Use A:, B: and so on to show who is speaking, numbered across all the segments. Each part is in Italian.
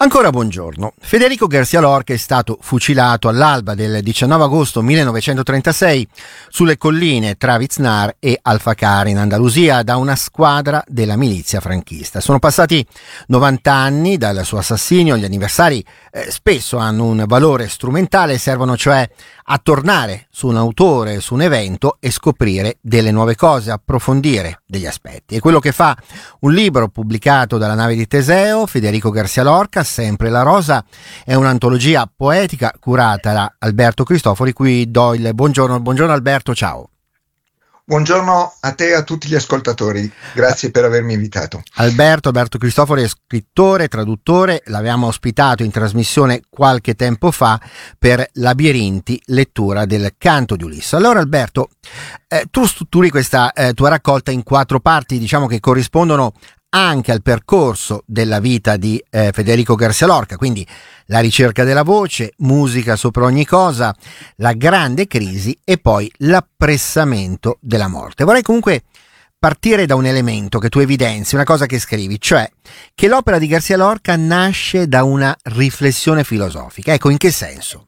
A: Ancora buongiorno. Federico García Lorca è stato fucilato all'alba del 19 agosto 1936 sulle colline tra Viznar e Alfacar in Andalusia da una squadra della milizia franchista. Sono passati 90 anni dal suo assassinio, gli anniversari spesso hanno un valore strumentale, servono cioè a tornare su un autore, su un evento e scoprire delle nuove cose, approfondire degli aspetti. È quello che fa un libro pubblicato dalla nave di Teseo, Federico García Lorca, Sempre la rosa, è un'antologia poetica curata da Alberto Cristofori, cui do il buongiorno. Buongiorno Alberto, ciao.
B: Buongiorno a te e a tutti gli ascoltatori, grazie per avermi invitato.
A: Alberto Cristofori è scrittore, traduttore, l'avevamo ospitato in trasmissione qualche tempo fa per Labirinti, lettura del canto di Ulisse. Allora Alberto, tu strutturi questa tua raccolta in 4 parti, diciamo che corrispondono anche al percorso della vita di Federico García Lorca, quindi la ricerca della voce, musica sopra ogni cosa, la grande crisi e poi l'appressamento della morte. Vorrei comunque partire da un elemento che tu evidenzi, una cosa che scrivi, cioè che l'opera di García Lorca nasce da una riflessione filosofica. Ecco, in che senso?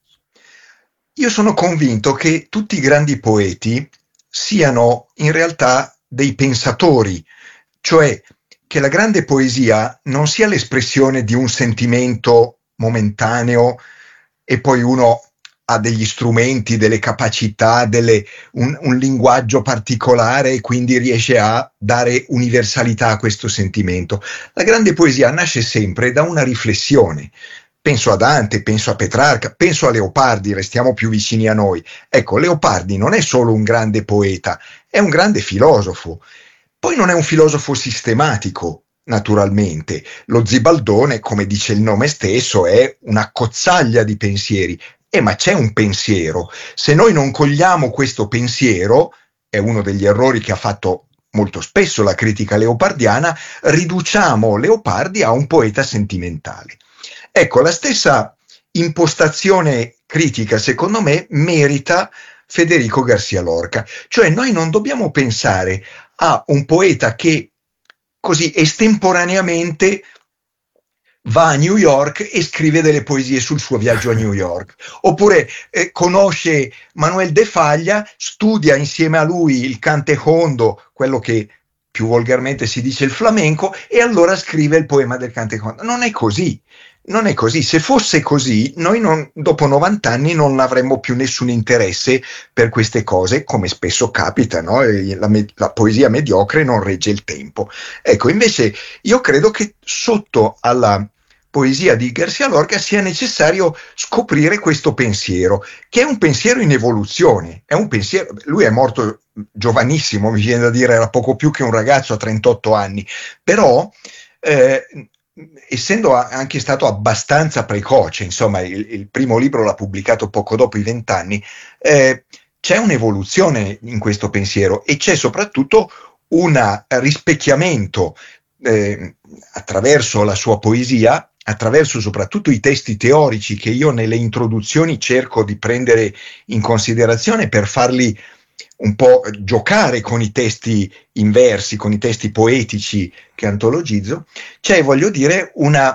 B: Io sono convinto che tutti i grandi poeti siano in realtà dei pensatori, cioè che la grande poesia non sia l'espressione di un sentimento momentaneo e poi uno ha degli strumenti, delle capacità, un linguaggio particolare e quindi riesce a dare universalità a questo sentimento. La grande poesia nasce sempre da una riflessione. Penso a Dante, penso a Petrarca, penso a Leopardi, restiamo più vicini a noi. Ecco, Leopardi non è solo un grande poeta, è un grande filosofo. Poi non è un filosofo sistematico, naturalmente. Lo zibaldone, come dice il nome stesso, è una cozzaglia di pensieri. Ma c'è un pensiero. Se noi non cogliamo questo pensiero, è uno degli errori che ha fatto molto spesso la critica leopardiana, riduciamo Leopardi a un poeta sentimentale. Ecco, la stessa impostazione critica, secondo me, merita Federico García Lorca. Cioè, noi non dobbiamo pensare a un poeta che così estemporaneamente va a New York e scrive delle poesie sul suo viaggio a New York, oppure conosce Manuel de Falla, studia insieme a lui il cantejondo, quello che più volgarmente si dice il flamenco, e allora scrive il poema del cantejondo. Non è così. Non è così. Se fosse così, noi dopo 90 anni non avremmo più nessun interesse per queste cose, come spesso capita, no? La poesia mediocre non regge il tempo. Ecco, invece io credo che sotto alla poesia di García Lorca sia necessario scoprire questo pensiero, che è un pensiero in evoluzione. È un pensiero. Lui è morto giovanissimo, mi viene da dire, era poco più che un ragazzo a 38 anni, però essendo anche stato abbastanza precoce, insomma il primo libro l'ha pubblicato poco dopo i 20 anni, c'è un'evoluzione in questo pensiero e c'è soprattutto un rispecchiamento attraverso la sua poesia, attraverso soprattutto i testi teorici che io nelle introduzioni cerco di prendere in considerazione per farli un po' giocare con i testi inversi, con i testi poetici che antologizzo, c'è, voglio dire, un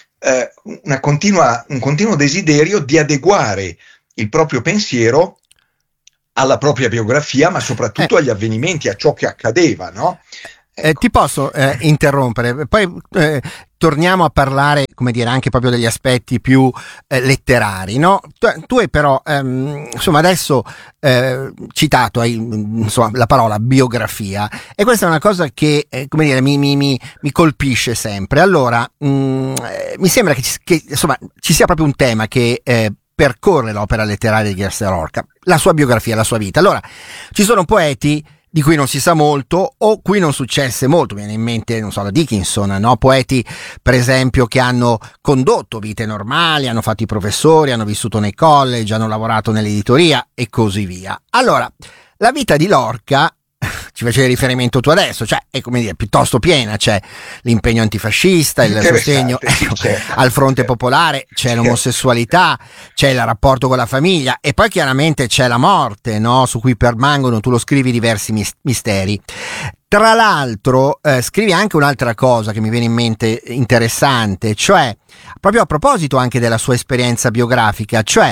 B: continuo desiderio di adeguare il proprio pensiero alla propria biografia, ma soprattutto agli avvenimenti, a ciò che accadeva, no? Ecco.
A: Ti posso interrompere, poi torniamo a parlare, come dire, anche proprio degli aspetti più letterari, no? Tu hai però, insomma, adesso citato insomma, la parola biografia, e questa è una cosa che, come dire, mi colpisce sempre. Allora, mi sembra che insomma, ci sia proprio un tema che percorre l'opera letteraria di García Lorca, la sua biografia, la sua vita. Allora, ci sono poeti di cui non si sa molto o cui non successe molto, viene in mente, non so, la Dickinson, no? Poeti per esempio che hanno condotto vite normali, hanno fatto i professori, hanno vissuto nei college, hanno lavorato nell'editoria e così via. Allora, la vita di Lorca, ci facevi riferimento tu adesso, cioè è, come dire, piuttosto piena. C'è l'impegno antifascista, il sostegno al fronte popolare, c'è l'omosessualità, c'è il rapporto con la famiglia e poi chiaramente c'è la morte, no? Su cui permangono, tu lo scrivi, diversi misteri. Tra l'altro, scrivi anche un'altra cosa che mi viene in mente interessante, cioè proprio a proposito anche della sua esperienza biografica, cioè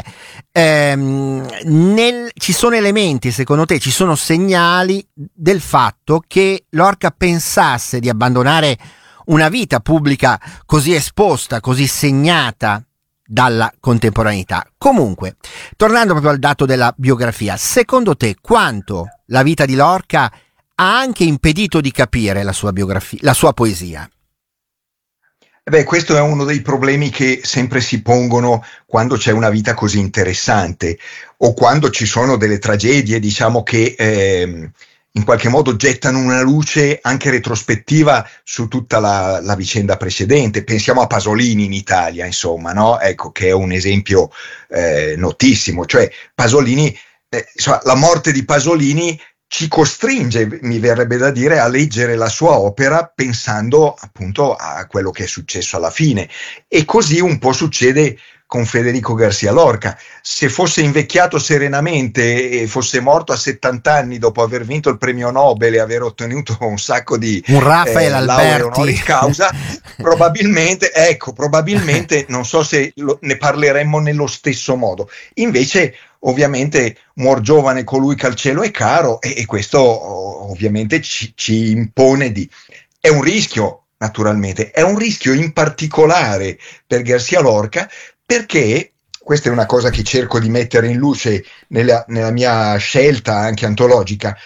A: ci sono elementi, secondo te, ci sono segnali del fatto che Lorca pensasse di abbandonare una vita pubblica così esposta, così segnata dalla contemporaneità. Comunque, tornando proprio al dato della biografia, secondo te quanto la vita di Lorca ha anche impedito di capire la sua biografia, la sua poesia?
B: Beh, questo è uno dei problemi che sempre si pongono quando c'è una vita così interessante o quando ci sono delle tragedie, diciamo, che in qualche modo gettano una luce anche retrospettiva su tutta la vicenda precedente. Pensiamo a Pasolini in Italia, insomma, no? Ecco, che è un esempio notissimo. Cioè, Pasolini, insomma, la morte di Pasolini ci costringe, mi verrebbe da dire, a leggere la sua opera pensando appunto a quello che è successo alla fine. E così un po' succede con Federico García Lorca. Se fosse invecchiato serenamente e fosse morto a 70 anni dopo aver vinto il premio Nobel e aver ottenuto un sacco di
A: un Rafael
B: lauree
A: Alberti
B: honoris causa, probabilmente non so se ne parleremmo nello stesso modo. Invece ovviamente muor giovane colui che al cielo è caro, e questo ovviamente ci impone di... È un rischio, naturalmente, è un rischio in particolare per García Lorca, perché, questa è una cosa che cerco di mettere in luce nella mia scelta anche antologica,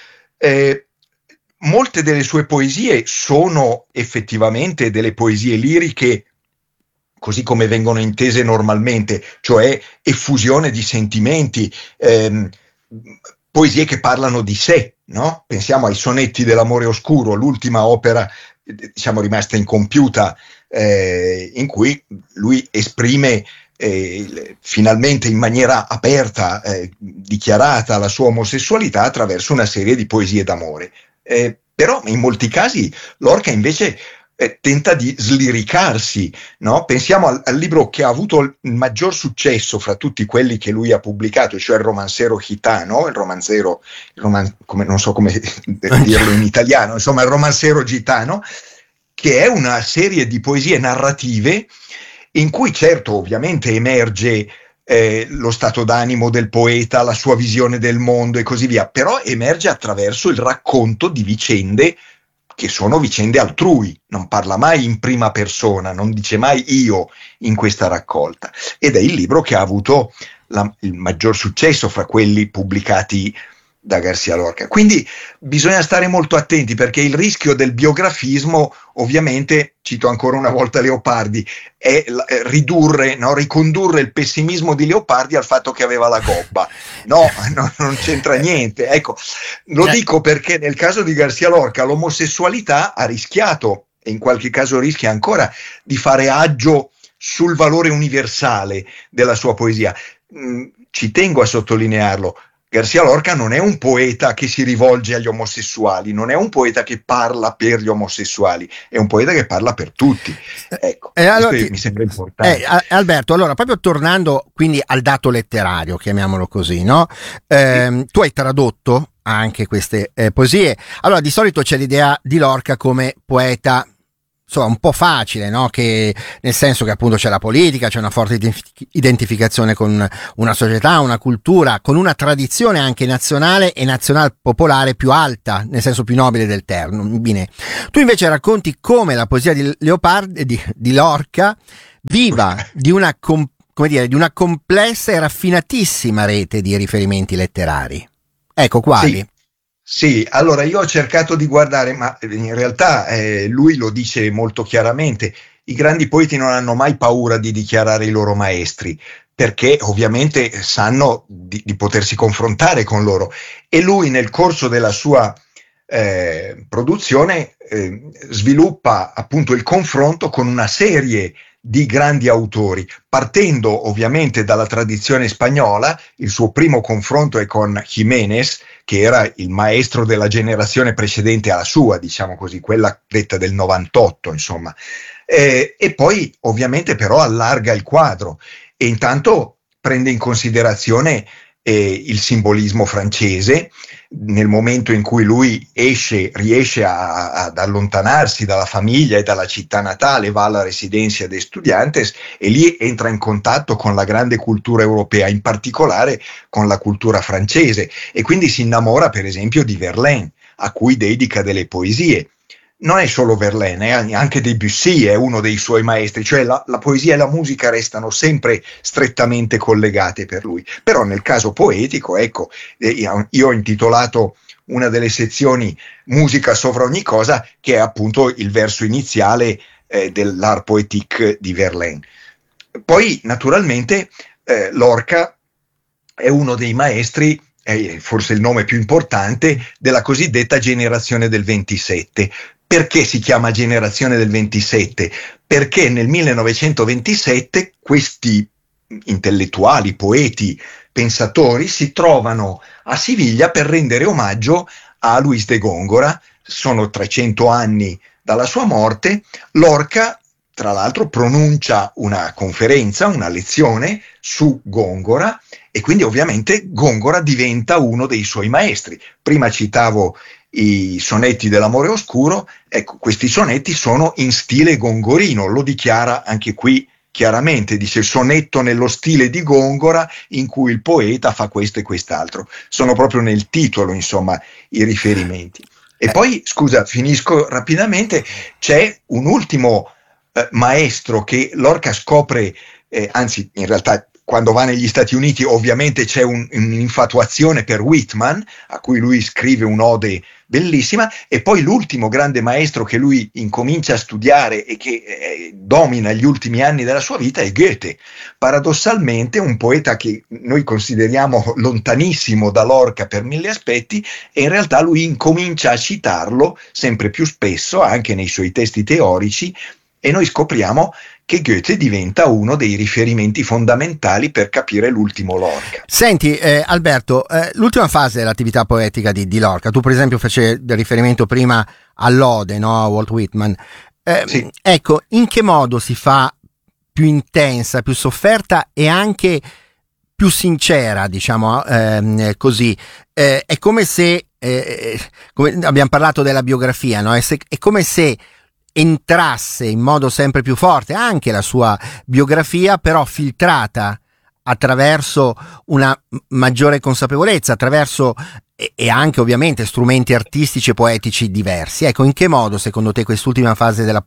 B: molte delle sue poesie sono effettivamente delle poesie liriche così come vengono intese normalmente, cioè effusione di sentimenti, poesie che parlano di sé, no? Pensiamo ai sonetti dell'amore oscuro, l'ultima opera, diciamo, rimasta incompiuta, in cui lui esprime finalmente in maniera aperta, dichiarata, la sua omosessualità attraverso una serie di poesie d'amore. Però in molti casi Lorca invece tenta di sliricarsi, no? Pensiamo al libro che ha avuto il maggior successo fra tutti quelli che lui ha pubblicato, cioè il romanzero gitano, come, non so come dirlo in italiano, insomma il romanzero gitano, che è una serie di poesie narrative in cui certo ovviamente emerge lo stato d'animo del poeta, la sua visione del mondo e così via, però emerge attraverso il racconto di vicende che sono vicende altrui, non parla mai in prima persona, non dice mai io in questa raccolta, ed è il libro che ha avuto il maggior successo fra quelli pubblicati da García Lorca. Quindi bisogna stare molto attenti, perché il rischio del biografismo, ovviamente, cito ancora una volta Leopardi, è ridurre, no, ricondurre il pessimismo di Leopardi al fatto che aveva la gobba. No, non c'entra niente. Ecco, lo dico perché nel caso di García Lorca l'omosessualità ha rischiato, e in qualche caso rischia ancora, di fare aggio sul valore universale della sua poesia. Ci tengo a sottolinearlo. García Lorca non è un poeta che si rivolge agli omosessuali, non è un poeta che parla per gli omosessuali, è un poeta che parla per tutti. Ecco,
A: allora,
B: mi sembra importante.
A: Alberto, allora, proprio tornando quindi al dato letterario, chiamiamolo così, no? Tu hai tradotto anche queste poesie. Allora, di solito c'è l'idea di Lorca come poeta, insomma, un po' facile, no? Che nel senso che appunto c'è la politica, c'è una forte identificazione con una società, una cultura, con una tradizione anche nazionale e nazional popolare più alta, nel senso più nobile del termine. Tu invece racconti come la poesia di di Lorca viva di una complessa e raffinatissima rete di riferimenti letterari. Ecco quali.
B: Sì, allora io ho cercato di guardare, ma in realtà lui lo dice molto chiaramente: i grandi poeti non hanno mai paura di dichiarare i loro maestri, perché ovviamente sanno di potersi confrontare con loro, e lui nel corso della sua produzione sviluppa appunto il confronto con una serie di grandi autori, partendo ovviamente dalla tradizione spagnola. Il suo primo confronto è con Jiménez, che era il maestro della generazione precedente alla sua, diciamo così, quella detta del 98, insomma. E poi ovviamente però allarga il quadro e intanto prende in considerazione il simbolismo francese. Nel momento in cui lui riesce ad allontanarsi dalla famiglia e dalla città natale, va alla Residencia de Estudiantes e lì entra in contatto con la grande cultura europea, in particolare con la cultura francese, e quindi si innamora per esempio di Verlaine, a cui dedica delle poesie. Non è solo Verlaine, anche Debussy è uno dei suoi maestri, cioè la poesia e la musica restano sempre strettamente collegate per lui. Però nel caso poetico, ecco, io ho intitolato una delle sezioni Musica sovra ogni cosa, che è appunto il verso iniziale dell'Art Poétique di Verlaine. Poi naturalmente Lorca è uno dei maestri, forse il nome più importante, della cosiddetta generazione del 27. Perché si chiama generazione del 27? Perché nel 1927 questi intellettuali, poeti, pensatori si trovano a Siviglia per rendere omaggio a Luis de Góngora. Sono 300 anni dalla sua morte. Lorca, tra l'altro, pronuncia una conferenza, una lezione su Góngora, e quindi ovviamente Góngora diventa uno dei suoi maestri. Prima citavo i sonetti dell'amore oscuro, ecco, questi sonetti sono in stile gongorino, lo dichiara anche qui chiaramente, dice sonetto nello stile di Góngora in cui il poeta fa questo e quest'altro. Sono proprio nel titolo, insomma, i riferimenti. E poi, scusa, finisco rapidamente, c'è un ultimo maestro che Lorca scopre, anzi in realtà quando va negli Stati Uniti ovviamente c'è un'infatuazione per Whitman, a cui lui scrive un'ode bellissima, e poi l'ultimo grande maestro che lui incomincia a studiare e che domina gli ultimi anni della sua vita è Goethe. Paradossalmente un poeta che noi consideriamo lontanissimo da Lorca per mille aspetti, e in realtà lui incomincia a citarlo sempre più spesso anche nei suoi testi teorici, e noi scopriamo che Goethe diventa uno dei riferimenti fondamentali per capire l'ultimo Lorca.
A: Senti Alberto, l'ultima fase dell'attività poetica di Lorca, tu per esempio facevi riferimento prima all'Ode, no? A Walt Whitman.
B: Sì.
A: Ecco, in che modo si fa più intensa, più sofferta e anche più sincera, diciamo così? È come se, come abbiamo parlato della biografia, no? È come se entrasse in modo sempre più forte anche la sua biografia, però filtrata attraverso una maggiore consapevolezza, attraverso e anche ovviamente strumenti artistici e poetici diversi. Ecco, in che modo secondo te quest'ultima fase della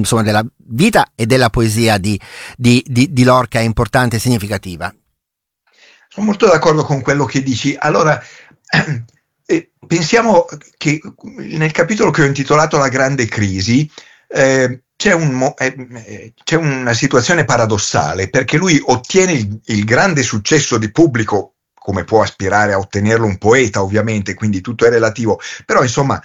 A: vita e della poesia di Lorca è importante e significativa?
B: Sono molto d'accordo con quello che dici. Allora, pensiamo che nel capitolo che ho intitolato La grande crisi c'è una situazione paradossale, perché lui ottiene il grande successo di pubblico, come può aspirare a ottenerlo un poeta, ovviamente, quindi tutto è relativo, però insomma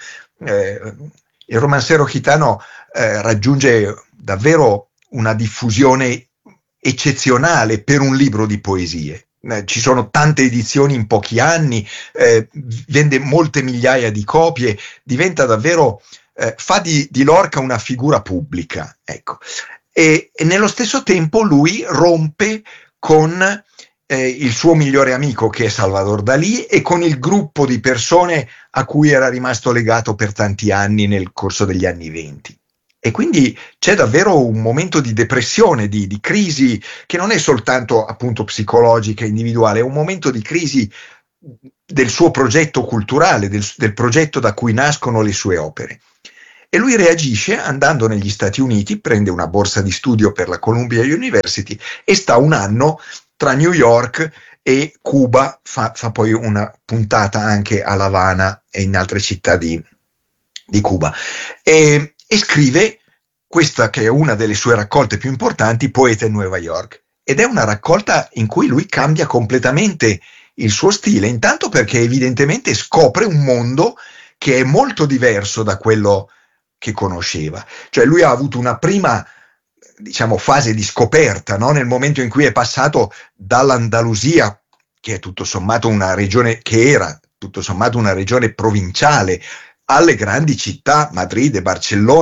B: il romanziero gitano raggiunge davvero una diffusione eccezionale per un libro di poesie. Ci sono tante edizioni in pochi anni, vende molte migliaia di copie, diventa davvero, fa di Lorca una figura pubblica, ecco. E nello stesso tempo lui rompe con il suo migliore amico, che è Salvador Dalì, e con il gruppo di persone a cui era rimasto legato per tanti anni nel corso degli anni '20. E quindi c'è davvero un momento di depressione, di crisi, che non è soltanto appunto psicologica, individuale, è un momento di crisi del suo progetto culturale, del progetto da cui nascono le sue opere. E lui reagisce andando negli Stati Uniti, prende una borsa di studio per la Columbia University e sta un anno tra New York e Cuba, fa poi una puntata anche a La Habana e in altre città di Cuba. E scrive questa che è una delle sue raccolte più importanti, Poeta in Nuova York, ed è una raccolta in cui lui cambia completamente il suo stile, intanto perché evidentemente scopre un mondo che è molto diverso da quello che conosceva. Cioè lui ha avuto una prima, diciamo, fase di scoperta, no? Nel momento in cui è passato dall'Andalusia, che è tutto sommato una regione, che era tutto sommato una regione provinciale, alle grandi città, Madrid e Barcellona,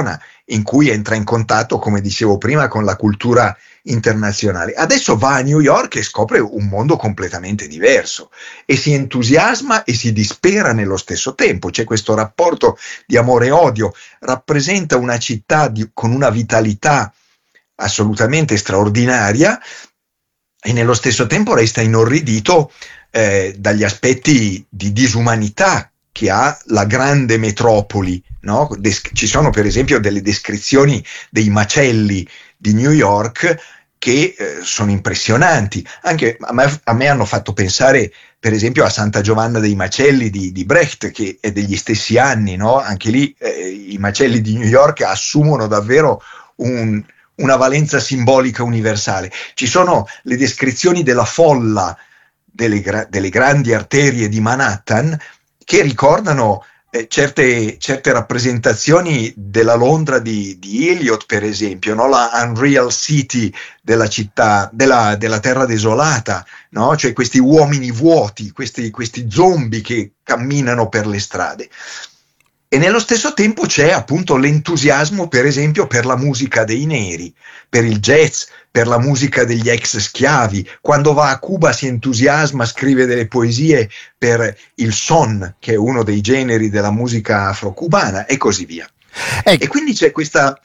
B: in cui entra in contatto, come dicevo prima, con la cultura internazionale. Adesso va a New York e scopre un mondo completamente diverso e si entusiasma e si dispera nello stesso tempo. C'è questo rapporto di amore e odio, rappresenta una città con una vitalità assolutamente straordinaria e nello stesso tempo resta inorridito dagli aspetti di disumanità che ha la grande metropoli, no? Ci sono per esempio delle descrizioni dei macelli di New York che sono impressionanti. Anche a me hanno fatto pensare per esempio a Santa Giovanna dei Macelli di Brecht, che è degli stessi anni, no? Anche lì i macelli di New York assumono davvero una valenza simbolica universale. Ci sono le descrizioni della folla delle grandi arterie di Manhattan che ricordano certe rappresentazioni della Londra di Eliot, per esempio, no? La Unreal City della città, della terra desolata, no? Cioè questi uomini vuoti, questi zombie che camminano per le strade. E nello stesso tempo c'è appunto l'entusiasmo, per esempio, per la musica dei neri, per il jazz, per la musica degli ex schiavi. Quando va a Cuba si entusiasma, scrive delle poesie per il son, che è uno dei generi della musica afro-cubana, e così via. E quindi c'è questa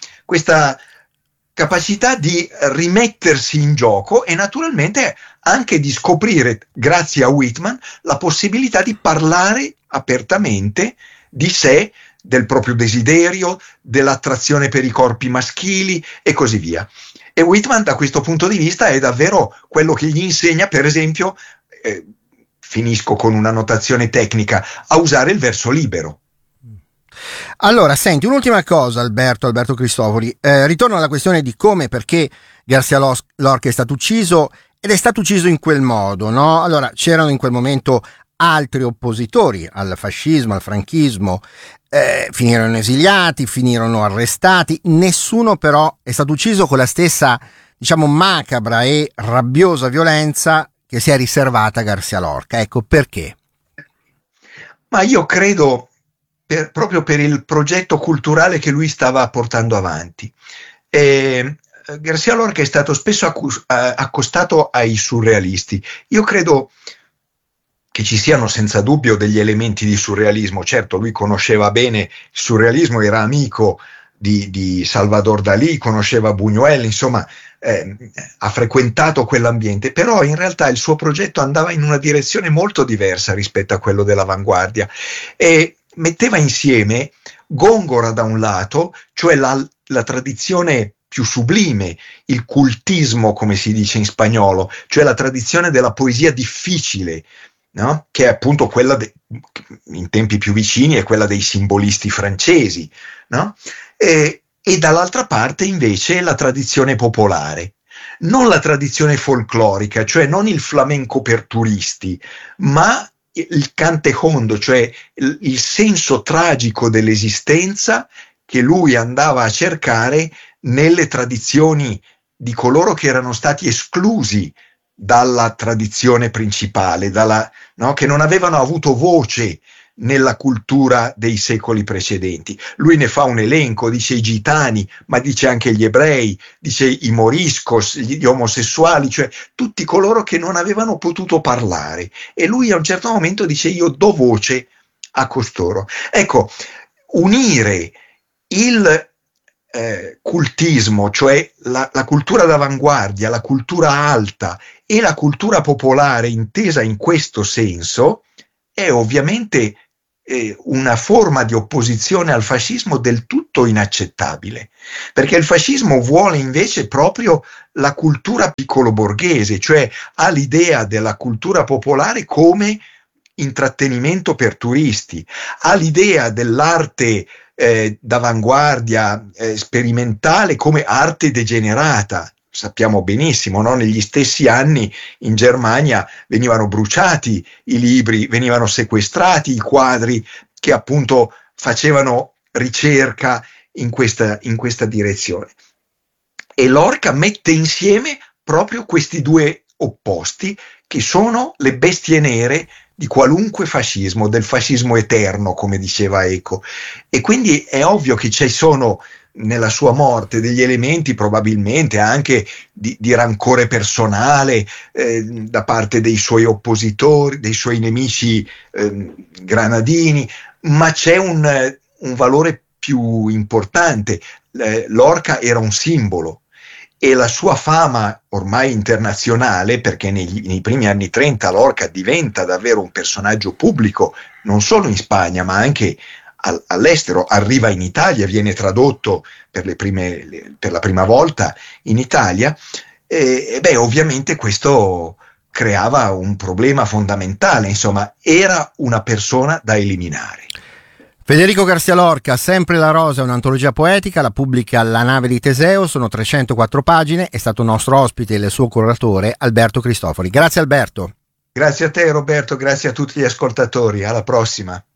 B: capacità di rimettersi in gioco e naturalmente anche di scoprire, grazie a Whitman, la possibilità di parlare apertamente di sé, del proprio desiderio, dell'attrazione per i corpi maschili e così via. E Whitman da questo punto di vista è davvero quello che gli insegna, per esempio, finisco con una notazione tecnica, a usare il verso libero.
A: Allora, senti, un'ultima cosa, Alberto Cristofori. Ritorno alla questione di come e perché García Lorca è stato ucciso, ed è stato ucciso in quel modo, no? Allora, c'erano in quel momento altri oppositori al fascismo, al franchismo, finirono esiliati, finirono arrestati, nessuno però è stato ucciso con la stessa, diciamo, macabra e rabbiosa violenza che si è riservata a García Lorca. Ecco, perché?
B: Ma io credo proprio per il progetto culturale che lui stava portando avanti. García Lorca è stato spesso accostato ai surrealisti. Io credo che ci siano senza dubbio degli elementi di surrealismo. Certo, lui conosceva bene il surrealismo, era amico di Salvador Dalí, conosceva Buñuel, insomma, ha frequentato quell'ambiente, però in realtà il suo progetto andava in una direzione molto diversa rispetto a quello dell'avanguardia e metteva insieme Góngora da un lato, cioè la tradizione più sublime, il cultismo, come si dice in spagnolo, cioè la tradizione della poesia difficile, no? Che è appunto quella in tempi più vicini è quella dei simbolisti francesi, no? E dall'altra parte invece la tradizione popolare, non la tradizione folclorica, cioè non il flamenco per turisti, ma il cantejondo, cioè il senso tragico dell'esistenza che lui andava a cercare nelle tradizioni di coloro che erano stati esclusi dalla tradizione principale, no? Che non avevano avuto voce nella cultura dei secoli precedenti. Lui ne fa un elenco, dice i gitani, ma dice anche gli ebrei, dice i moriscos, gli omosessuali, cioè tutti coloro che non avevano potuto parlare. E lui a un certo momento dice: io do voce a costoro. Ecco, unire il cultismo, cioè la cultura d'avanguardia, la cultura alta e la cultura popolare intesa in questo senso, è ovviamente una forma di opposizione al fascismo del tutto inaccettabile, perché il fascismo vuole invece proprio la cultura piccolo borghese, cioè ha l'idea della cultura popolare come intrattenimento per turisti, ha l'idea dell'arte d'avanguardia sperimentale come arte degenerata. Sappiamo benissimo, no? Negli stessi anni in Germania venivano bruciati i libri, venivano sequestrati i quadri che appunto facevano ricerca in questa direzione. E Lorca mette insieme proprio questi due opposti che sono le bestie nere di qualunque fascismo, del fascismo eterno, come diceva Eco. E quindi è ovvio che ci sono nella sua morte degli elementi probabilmente anche di rancore personale da parte dei suoi oppositori, dei suoi nemici granadini, ma c'è un valore più importante. Lorca era un simbolo e la sua fama ormai internazionale, perché nei primi anni 30 Lorca diventa davvero un personaggio pubblico, non solo in Spagna ma anche all'estero, arriva in Italia, viene tradotto per la prima volta in Italia, e ovviamente questo creava un problema fondamentale, insomma, era una persona da eliminare.
A: Federico Garcia Lorca, Sempre la rosa è un'antologia poetica, la pubblica La nave di Teseo, sono 304 pagine, è stato nostro ospite e il suo curatore Alberto Cristofori. Grazie Alberto.
B: Grazie a te Roberto, grazie a tutti gli ascoltatori, alla prossima.